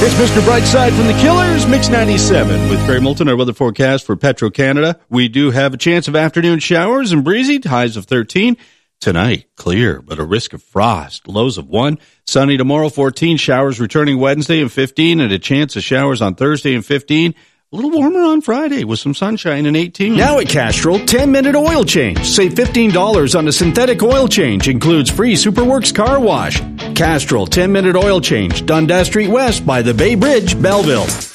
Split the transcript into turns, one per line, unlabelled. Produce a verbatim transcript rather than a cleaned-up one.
It's Mister Brightside from the Killers, Mix ninety-seven with Craig Moulton, our weather forecast for Petro-Canada. We do have a chance of afternoon showers and breezy, highs of thirteen. Tonight, clear, but a risk of frost, lows of one. Sunny tomorrow, fourteen. Showers returning Wednesday and fifteen, and a chance of showers on Thursday and fifteen. A little warmer on Friday with some sunshine and eighteen.
Now at Castrol, ten-minute oil change. Save fifteen dollars on a synthetic oil change. Includes free Superworks car wash. Castrol, ten-minute oil change. Dundas Street West by the Bay Bridge, Belleville.